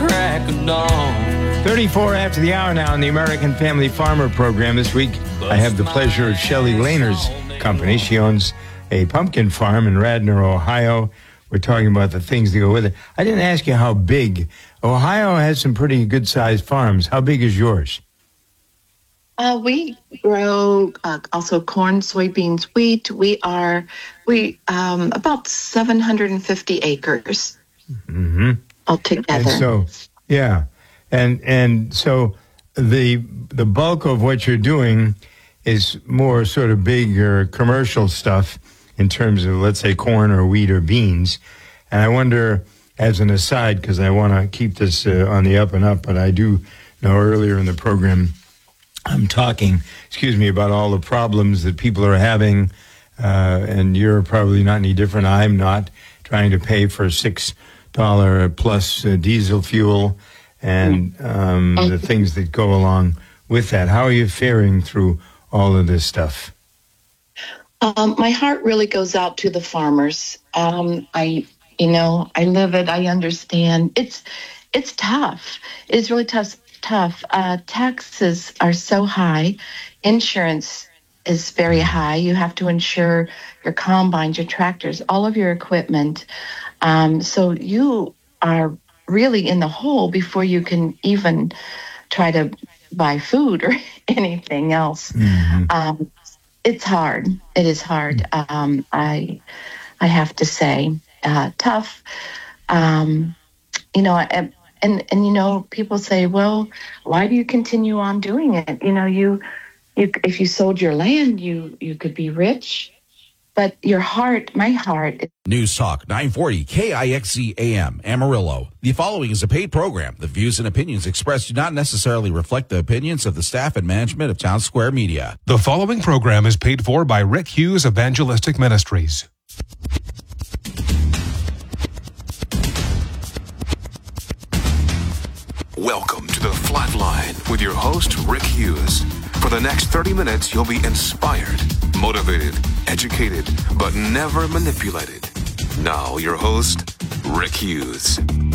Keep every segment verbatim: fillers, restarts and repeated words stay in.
crack of dawn. thirty-four after the hour now on the American Family Farmer program. This week, I have the pleasure of Shelley Lehner's company. She owns a pumpkin farm in Radnor, Ohio. We're talking about the things that go with it. I didn't ask you how big. Ohio has some pretty good-sized farms. How big is yours? Uh, we grow uh, also corn, soybeans, wheat. We are we um, about seven hundred fifty acres mm-hmm. altogether. And so, yeah, and and so the the bulk of what you're doing is more sort of bigger commercial stuff in terms of, let's say, corn or wheat or beans. And I wonder, as an aside, because I want to keep this uh, on the up and up, but I do know earlier in the program I'm talking, excuse me, about all the problems that people are having, uh, and you're probably not any different. I'm not trying to pay for six dollars plus uh, diesel fuel and um, the things that go along with that. How are you faring through all of this stuff? Um, my heart really goes out to the farmers. Um, I, you know, I live it. I understand. It's, it's tough. It's really tough. Tough. Uh, taxes are so high. Insurance is very high. You have to insure your combines, your tractors, all of your equipment. Um, so you are really in the hole before you can even try to buy food or anything else. Mm-hmm. Um, it's hard. It is hard. Um, I, I have to say, uh, tough. Um, you know, I, And, and, you know, people say, well, why do you continue on doing it? You know, you, you if you sold your land, you, you could be rich. But your heart, my heart. News Talk nine forty K I X Z A M, Amarillo. The following is a paid program. The views and opinions expressed do not necessarily reflect the opinions of the staff and management of Town Square Media. The following program is paid for by Rick Hughes Evangelistic Ministries. Welcome to the Flatline with your host, Rick Hughes. For the next thirty minutes, you'll be inspired, motivated, educated, but never manipulated. Now, your host, Rick Hughes.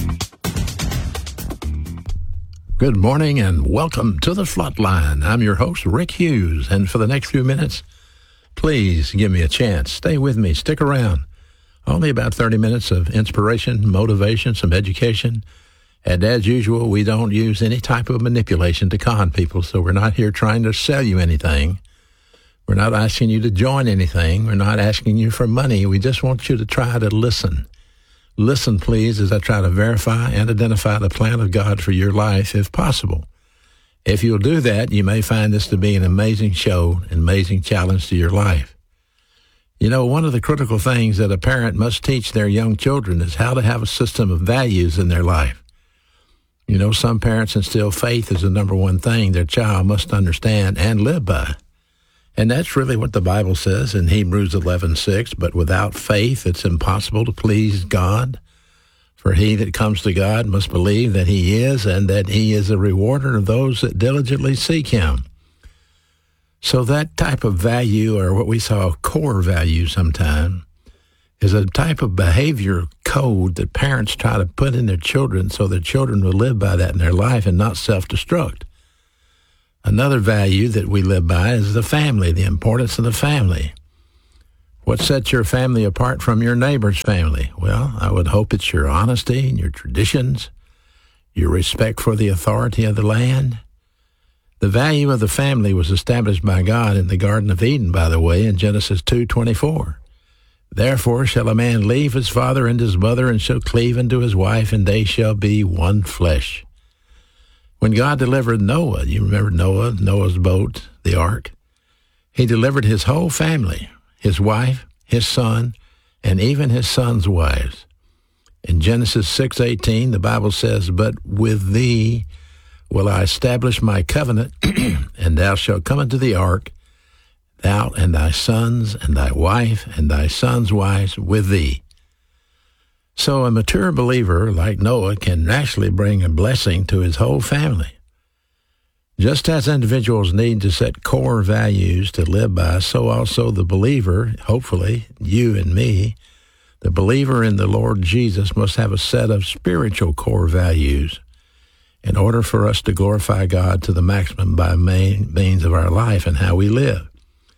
Good morning and welcome to the Flatline. I'm your host, Rick Hughes, and for the next few minutes, please give me a chance. Stay with me. Stick around. Only about thirty minutes of inspiration, motivation, some education. And as usual, we don't use any type of manipulation to con people, so we're not here trying to sell you anything. We're not asking you to join anything. We're not asking you for money. We just want you to try to listen. Listen, please, as I try to verify and identify the plan of God for your life, if possible. If you'll do that, you may find this to be an amazing show, an amazing challenge to your life. You know, one of the critical things that a parent must teach their young children is how to have a system of values in their life. You know, some parents instill faith as the number one thing their child must understand and live by. And that's really what the Bible says in Hebrews eleven six, but without faith it's impossible to please God. For he that comes to God must believe that he is, and that he is a rewarder of those that diligently seek him. So that type of value, or what we call core value sometimes, is a type of behavior code that parents try to put in their children so their children will live by that in their life and not self-destruct. Another value that we live by is the family, the importance of the family. What sets your family apart from your neighbor's family? Well, I would hope it's your honesty and your traditions, your respect for the authority of the land. The value of the family was established by God in the Garden of Eden, by the way, in Genesis two twenty-four. Therefore shall a man leave his father and his mother, and shall cleave unto his wife, and they shall be one flesh. When God delivered Noah, you remember Noah, Noah's boat, the ark, he delivered his whole family, his wife, his son, and even his sons' wives. In Genesis six eighteen, the Bible says, But with thee will I establish my covenant, and thou shalt come into the ark, thou and thy sons and thy wife and thy sons' wives with thee. So a mature believer like Noah can naturally bring a blessing to his whole family. Just as individuals need to set core values to live by, so also the believer, hopefully you and me, the believer in the Lord Jesus must have a set of spiritual core values in order for us to glorify God to the maximum by main means of our life and how we live.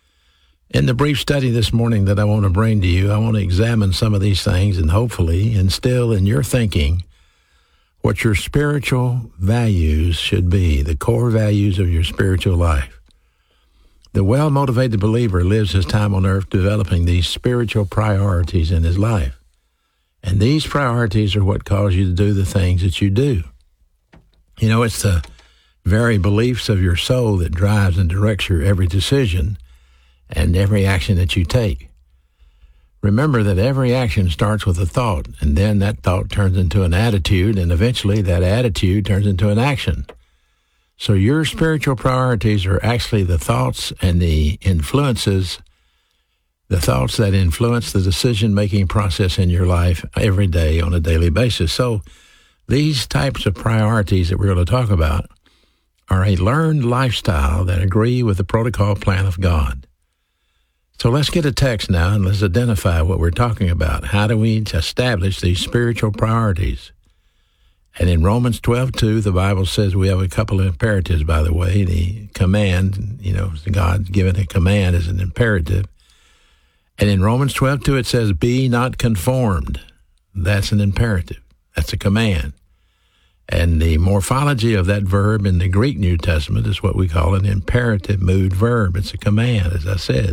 In the brief study this morning that I want to bring to you, I want to examine some of these things and hopefully instill in your thinking what your spiritual values should be, the core values of your spiritual life. The well-motivated believer lives his time on earth developing these spiritual priorities in his life. And these priorities are what cause you to do the things that you do. You know, it's the very beliefs of your soul that drives and directs your every decision and every action that you take. Remember that every action starts with a thought, and then that thought turns into an attitude, and eventually that attitude turns into an action. So your spiritual priorities are actually the thoughts and the influences, the thoughts that influence the decision-making process in your life every day on a daily basis. So these types of priorities that we're going to talk about are a learned lifestyle that agree with the protocol plan of God. So let's get a text now and let's identify what we're talking about. How do we establish these spiritual priorities? And in Romans twelve two, the Bible says we have a couple of imperatives, by the way. The command, you know, God given a command is an imperative. And in Romans twelve two, it says, be not conformed. That's an imperative. That's a command. And the morphology of that verb in the Greek New Testament is what we call an imperative mood verb. It's a command, as I said.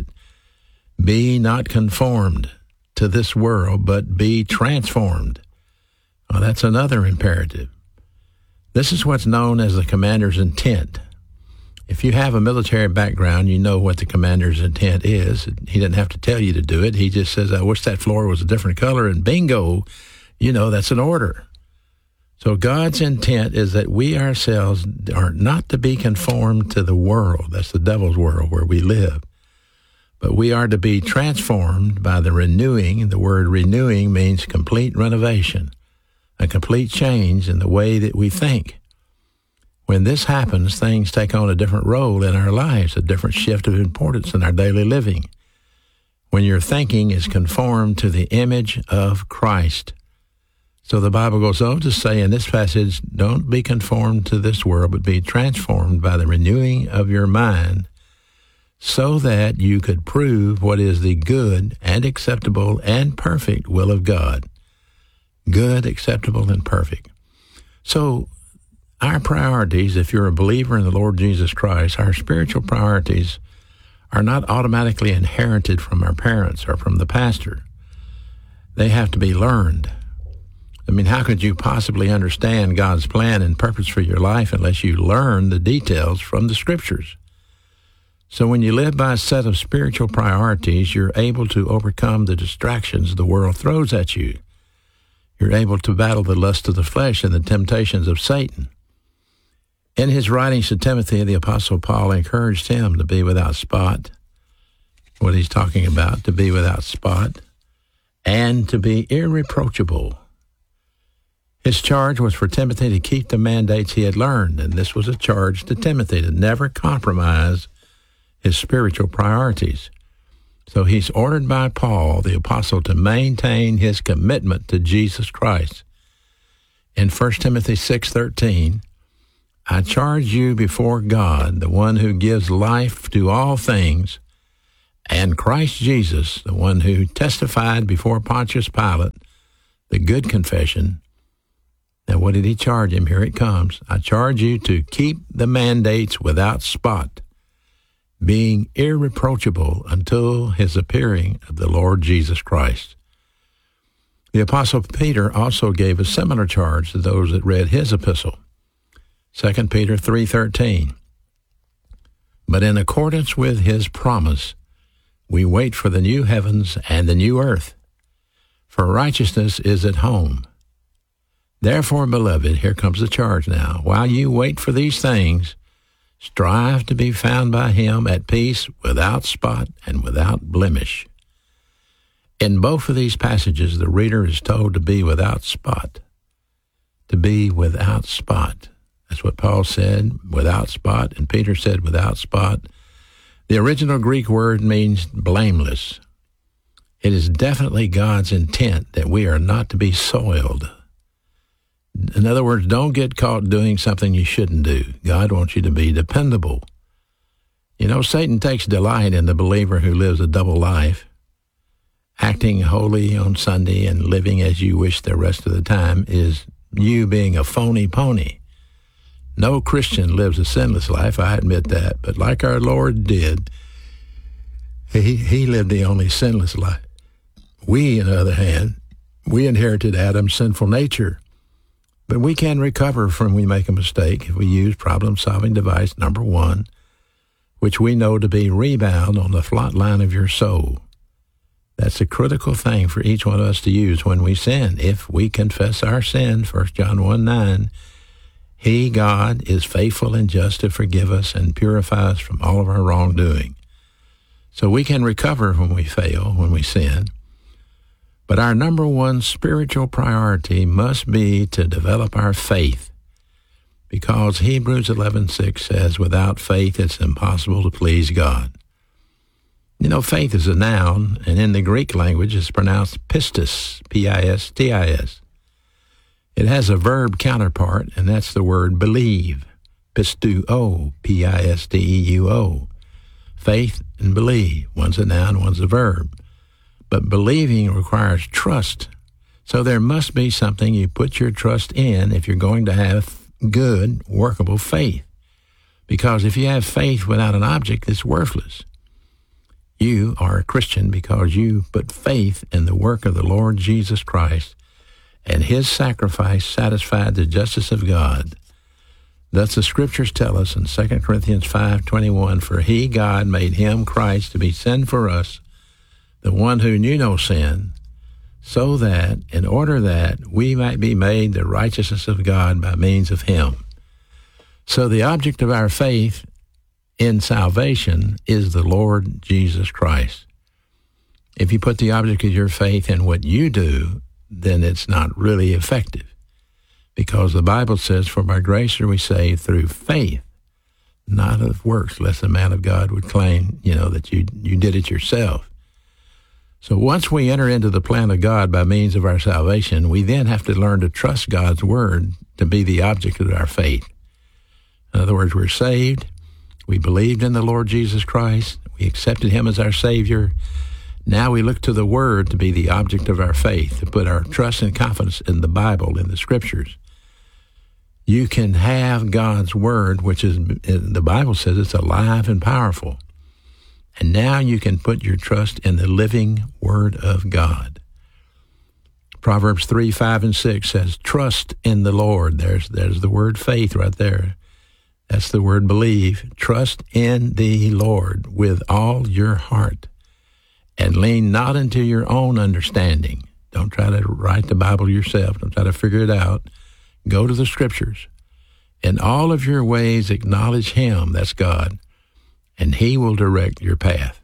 Be not conformed to this world, but be transformed. Well, that's another imperative. This is what's known as the commander's intent. If you have a military background, you know what the commander's intent is. He doesn't have to tell you to do it. He just says, I wish that floor was a different color, and bingo, you know, that's an order. So God's intent is that we ourselves are not to be conformed to the world. That's the devil's world where we live. But we are to be transformed by the renewing. The word renewing means complete renovation, a complete change in the way that we think. When this happens, things take on a different role in our lives, a different shift of importance in our daily living. When your thinking is conformed to the image of Christ. So the Bible goes on to say in this passage, don't be conformed to this world, but be transformed by the renewing of your mind, so that you could prove what is the good and acceptable and perfect will of God. Good, acceptable, and perfect. So our priorities, if you're a believer in the Lord Jesus Christ, our spiritual priorities are not automatically inherited from our parents or from the pastor. They have to be learned. I mean, how could you possibly understand God's plan and purpose for your life unless you learn the details from the Scriptures? So when you live by a set of spiritual priorities, you're able to overcome the distractions the world throws at you. You're able to battle the lust of the flesh and the temptations of Satan. In his writings to Timothy, the Apostle Paul encouraged him to be without spot, what he's talking about, to be without spot, and to be irreproachable. His charge was for Timothy to keep the mandates he had learned, and this was a charge to Timothy to never compromise his spiritual priorities. So he's ordered by Paul, the apostle, to maintain his commitment to Jesus Christ. In First Timothy six thirteen, I charge you before God, the one who gives life to all things, and Christ Jesus, the one who testified before Pontius Pilate, the good confession. Now, what did he charge him? Here it comes. I charge you to keep the mandates without spot, being irreproachable until his appearing of the Lord Jesus Christ. The Apostle Peter also gave a similar charge to those that read his epistle. Second Peter three thirteen. But in accordance with his promise, we wait for the new heavens and the new earth, for righteousness is at home. Therefore, beloved, here comes the charge now. While you wait for these things, strive to be found by him at peace, without spot and without blemish. In both of these passages, the reader is told to be without spot. To be without spot. That's what Paul said, without spot, and Peter said without spot. The original Greek word means blameless. It is definitely God's intent that we are not to be soiled. In other words, don't get caught doing something you shouldn't do. God wants you to be dependable. You know, Satan takes delight in the believer who lives a double life, acting holy on Sunday and living as you wish the rest of the time is you being a phony pony. No Christian lives a sinless life, I admit that, but like our Lord did, he, he lived the only sinless life. We, on the other hand, we inherited Adam's sinful nature. But we can recover from we make a mistake if we use problem-solving device number one, which we know to be rebound on the flat line of your soul. That's a critical thing for each one of us to use when we sin. If we confess our sin, First John one nine, He, God, is faithful and just to forgive us and purify us from all of our wrongdoing. So we can recover when we fail, when we sin. But our number one spiritual priority must be to develop our faith, because Hebrews eleven six says, without faith it's impossible to please God. You know, faith is a noun, and in the Greek language it's pronounced pistis, P I S T I S. It has a verb counterpart, and that's the word believe, pistuo, P I S T E U O. Faith and believe, one's a noun, one's a verb. But believing requires trust. So there must be something you put your trust in if you're going to have good, workable faith. Because if you have faith without an object, it's worthless. You are a Christian because you put faith in the work of the Lord Jesus Christ, and His sacrifice satisfied the justice of God. Thus the Scriptures tell us in Second Corinthians five twenty-one, for He, God, made Him, Christ, to be sin for us, the one who knew no sin, so that, in order that we might be made the righteousness of God by means of Him. So the object of our faith in salvation is the Lord Jesus Christ. If you put the object of your faith in what you do, then it's not really effective. Because the Bible says, for by grace are we saved through faith, not of works, lest a man of God would claim, you know, that you, you did it yourself. So once we enter into the plan of God by means of our salvation, we then have to learn to trust God's word to be the object of our faith. In other words, we're saved. We believed in the Lord Jesus Christ. We accepted Him as our Savior. Now we look to the Word to be the object of our faith, to put our trust and confidence in the Bible, in the Scriptures. You can have God's Word, which is, the Bible says it's alive and powerful. And now you can put your trust in the living Word of God. Proverbs three, five, and six says, trust in the Lord. There's, there's the word faith right there. That's the word believe. Trust in the Lord with all your heart, and lean not into your own understanding. Don't try to write the Bible yourself. Don't try to figure it out. Go to the Scriptures. In all of your ways acknowledge Him, that's God, and He will direct your path.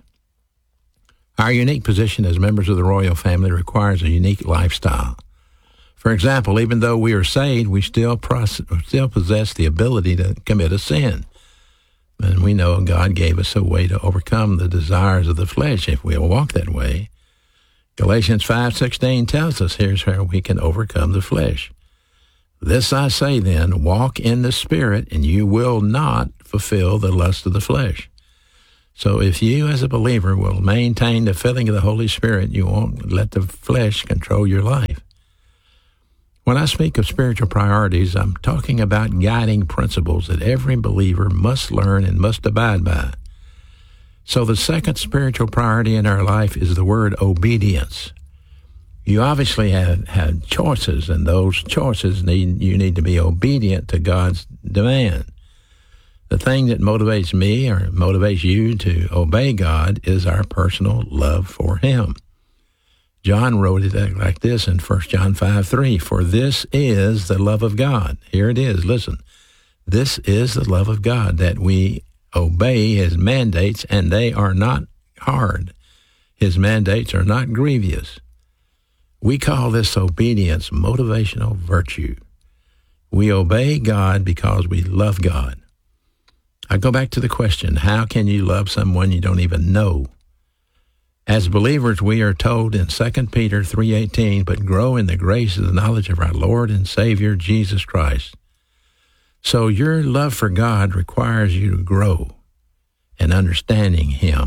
Our unique position as members of the royal family requires a unique lifestyle. For example, even though we are saved, we still, process, still possess the ability to commit a sin. And we know God gave us a way to overcome the desires of the flesh if we'll walk that way. Galatians five sixteen tells us here's how we can overcome the flesh. This I say then, walk in the Spirit, and you will not fulfill the lust of the flesh. So if you as a believer will maintain the filling of the Holy Spirit, you won't let the flesh control your life. When I speak of spiritual priorities, I'm talking about guiding principles that every believer must learn and must abide by. So the second spiritual priority in our life is the word obedience. You obviously have, have choices, and those choices need you need to be obedient to God's demand. The thing that motivates me or motivates you to obey God is our personal love for Him. John wrote it like this in First John five three, for this is the love of God. Here it is, listen. This is the love of God, that we obey His mandates, and they are not hard. His mandates are not grievous. We call this obedience motivational virtue. We obey God because we love God. I go back to the question, how can you love someone you don't even know? As believers, we are told in Second Peter three eighteen, but grow in the grace of the knowledge of our Lord and Savior, Jesus Christ. So your love for God requires you to grow in understanding Him.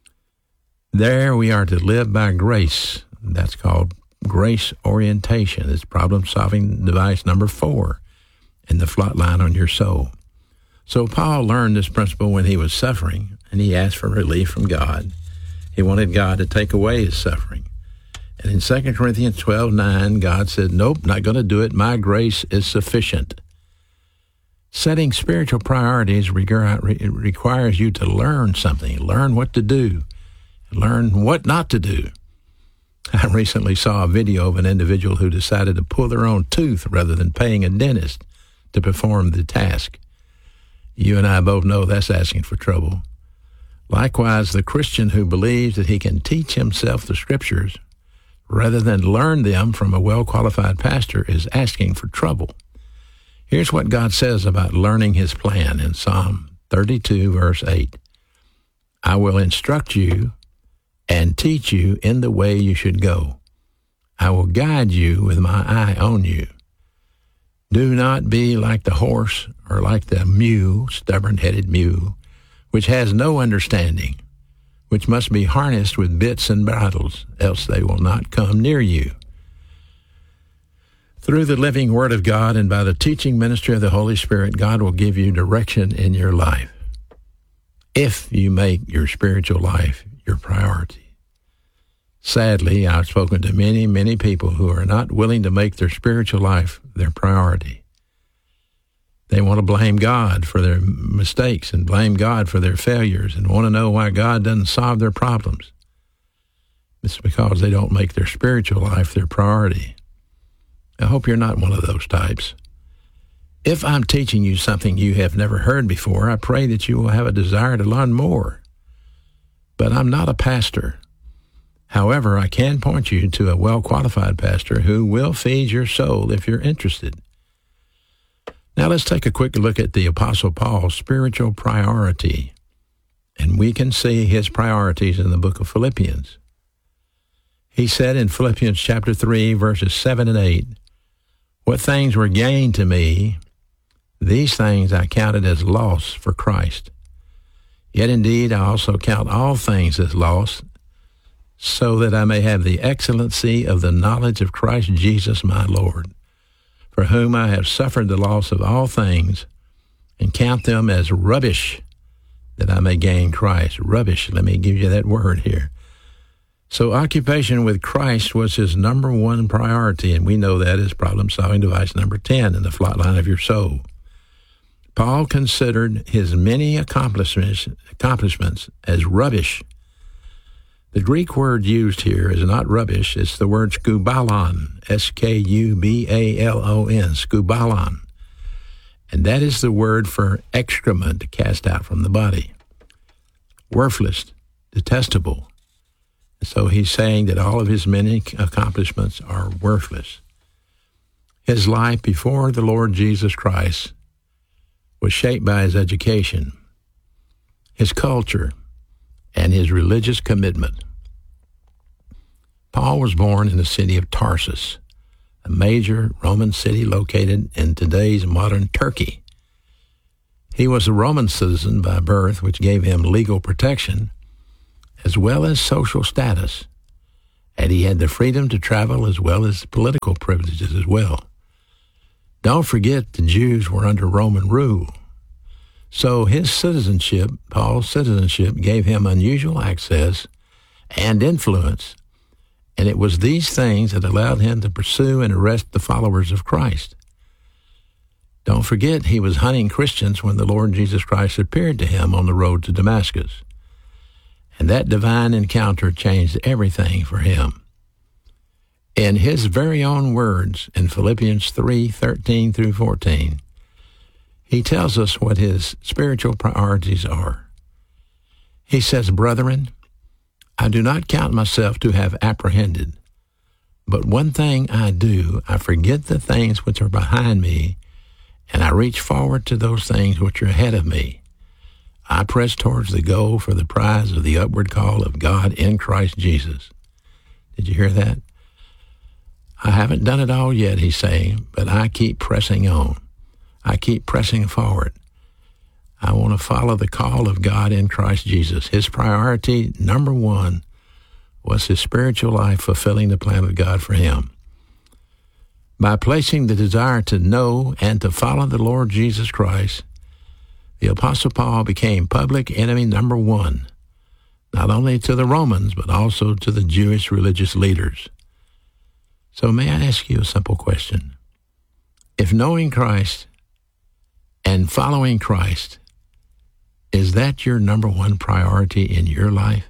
There we are to live by grace. That's called grace orientation. It's problem-solving device number four in the flat line on your soul. So Paul learned this principle when he was suffering, and he asked for relief from God. He wanted God to take away his suffering. And in Second Corinthians twelve nine, God said, nope, not going to do it. My grace is sufficient. Setting spiritual priorities requires you to learn something, learn what to do, learn what not to do. I recently saw a video of an individual who decided to pull their own tooth rather than paying a dentist to perform the task. You and I both know that's asking for trouble. Likewise, the Christian who believes that he can teach himself the Scriptures rather than learn them from a well-qualified pastor is asking for trouble. Here's what God says about learning His plan in Psalm thirty-two, verse eight. I will instruct you and teach you in the way you should go. I will guide you with my eye on you. Do not be like the horse or like the mule, stubborn-headed mule, which has no understanding, which must be harnessed with bits and bridles, else they will not come near you. Through the living Word of God and by the teaching ministry of the Holy Spirit, God will give you direction in your life if you make your spiritual life your priority. Sadly, I've spoken to many, many people who are not willing to make their spiritual life their priority. They want to blame God for their mistakes and blame God for their failures and want to know why God doesn't solve their problems. It's because they don't make their spiritual life their priority. I hope you're not one of those types. If I'm teaching you something you have never heard before, I pray that you will have a desire to learn more. But I'm not a pastor. However, I can point you to a well-qualified pastor who will feed your soul if you're interested. Now let's take a quick look at the Apostle Paul's spiritual priority, and we can see his priorities in the book of Philippians. He said in Philippians chapter three, verses seven and eight, what things were gained to me, these things I counted as loss for Christ. Yet indeed I also count all things as loss, so that I may have the excellency of the knowledge of Christ Jesus my Lord, for whom I have suffered the loss of all things, and count them as rubbish, that I may gain Christ. Rubbish, let me give you that word here. So occupation with Christ was his number one priority, and we know that is problem-solving device number ten in the flat line of your soul. Paul considered his many accomplishments, accomplishments as rubbish. The Greek word used here is not rubbish. It's the word skubalon, S K U B A L O N, skubalon. And that is the word for excrement cast out from the body. Worthless, detestable. So he's saying that all of his many accomplishments are worthless. His life before the Lord Jesus Christ was shaped by his education, his culture, and his religious commitment. Paul was born in the city of Tarsus, a major Roman city located in today's modern Turkey. He was a Roman citizen by birth, which gave him legal protection as well as social status, and he had the freedom to travel as well as political privileges as well. Don't forget the Jews were under Roman rule. So his citizenship, Paul's citizenship, gave him unusual access and influence, and it was these things that allowed him to pursue and arrest the followers of Christ. Don't forget he was hunting Christians when the Lord Jesus Christ appeared to him on the road to Damascus, and that divine encounter changed everything for him. In his very own words in Philippians three thirteen through fourteen, he tells us what his spiritual priorities are. He says, "Brethren, I do not count myself to have apprehended, but one thing I do, I forget the things which are behind me, and I reach forward to those things which are ahead of me. I press towards the goal for the prize of the upward call of God in Christ Jesus. Did you hear that? I haven't done it all yet, he's saying, but I keep pressing on. I keep pressing forward. I want to follow the call of God in Christ Jesus. His priority, number one, was his spiritual life fulfilling the plan of God for him. By placing the desire to know and to follow the Lord Jesus Christ, the Apostle Paul became public enemy number one, not only to the Romans, but also to the Jewish religious leaders. So may I ask you a simple question? If knowing Christ and following Christ, is that your number one priority in your life?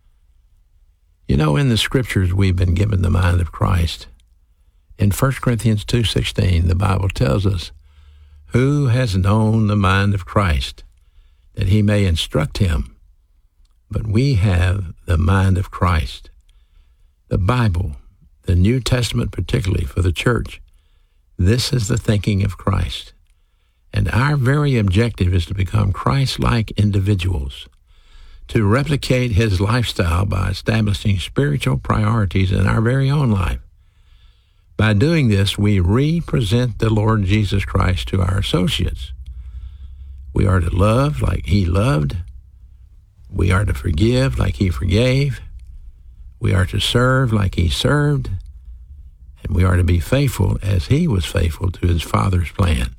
You know, in the scriptures, we've been given the mind of Christ. In First Corinthians two sixteen, the Bible tells us, who has known the mind of Christ, that he may instruct him? But we have the mind of Christ. The Bible, the New Testament particularly for the church, this is the thinking of Christ. And our very objective is to become Christ-like individuals, to replicate his lifestyle by establishing spiritual priorities in our very own life. By doing this, we represent the Lord Jesus Christ to our associates. We are to love like he loved. We are to forgive like he forgave. We are to serve like he served. And we are to be faithful as he was faithful to his Father's plan.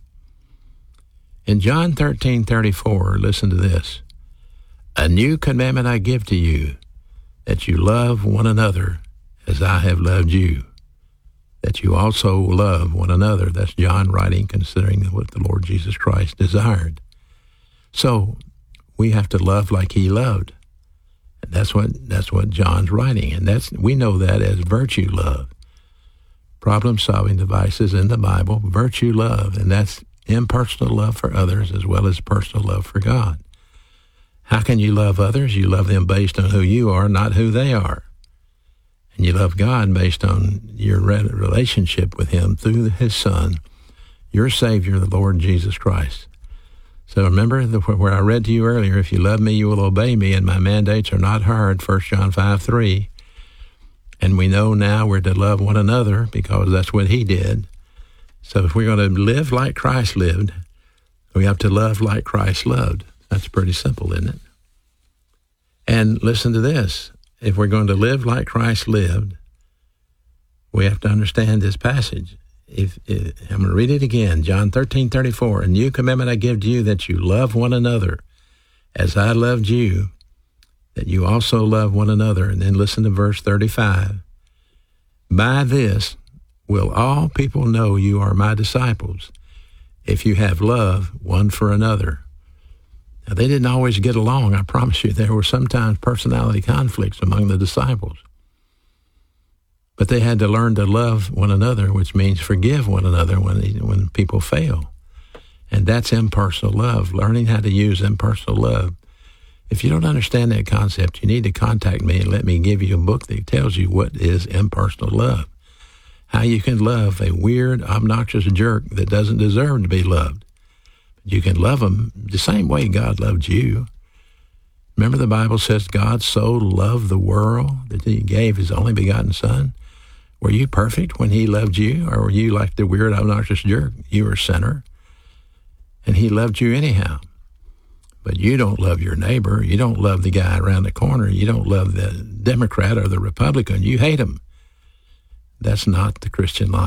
In John thirteen thirty-four, listen to this. A new commandment I give to you, that you love one another as I have loved you, that you also love one another. That's John writing, considering what the Lord Jesus Christ desired. So we have to love like he loved. And that's what that's what John's writing. And that's we know that as virtue love. Problem-solving devices in the Bible, virtue love, and that's impersonal love for others as well as personal love for God. How can you love others? You love them based on who you are, not who they are. And you love God based on your relationship with him through his Son, your Savior, the Lord Jesus Christ. So remember the, where I read to you earlier, if you love me, you will obey me, and my mandates are not hard, First John five three. And we know now we're to love one another because that's what he did. So if we're going to live like Christ lived, we have to love like Christ loved. That's pretty simple, isn't it? And listen to this. If we're going to live like Christ lived, we have to understand this passage. If, if I'm going to read it again, John thirteen thirty-four. A new commandment I give to you, that you love one another as I loved you, that you also love one another. And then listen to verse thirty-five. By this will all people know you are my disciples, if you have love one for another. Now, they didn't always get along, I promise you. There were sometimes personality conflicts among the disciples. But they had to learn to love one another, which means forgive one another when when people fail. And that's impersonal love, learning how to use impersonal love. If you don't understand that concept, you need to contact me and let me give you a book that tells you what is impersonal love. How you can love a weird, obnoxious jerk that doesn't deserve to be loved. You can love them the same way God loved you. Remember the Bible says God so loved the world that he gave his only begotten Son. Were you perfect when he loved you, or were you like the weird, obnoxious jerk? You were a sinner, and he loved you anyhow. But you don't love your neighbor. You don't love the guy around the corner. You don't love the Democrat or the Republican. You hate him. That's not the Christian life.